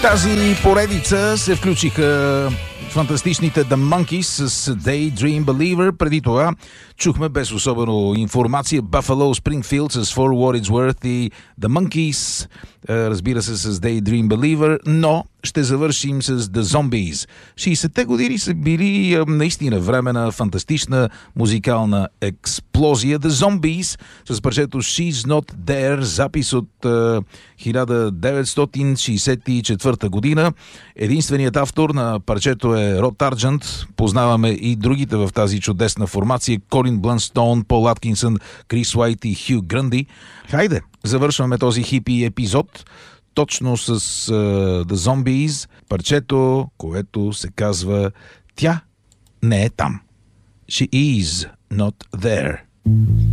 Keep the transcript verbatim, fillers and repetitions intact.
тази поредица се включиха фантастичните The Monkees с Daydream Believer. Преди това чухме без особено информация Buffalo Springfield с For What It's Worth и The Monkees, разбира се, с Daydream Believer, но ще завършим с The Zombies. шейсетте години са били наистина време на фантастична музикална експлозия. The Zombies с парчето She's Not There, запис от е, хиляда деветстотин шейсет и четвърта година. Единственият автор на парчето е Род Арджент. Познаваме и другите в тази чудесна формация: Колин Блънстоун, Пол Аткинсън, Крис Уайт и Хю Грънди. Хайде, завършваме този хипи епизод точно с uh, The Zombies, парчето, което се казва "Тя не е там". She is not there.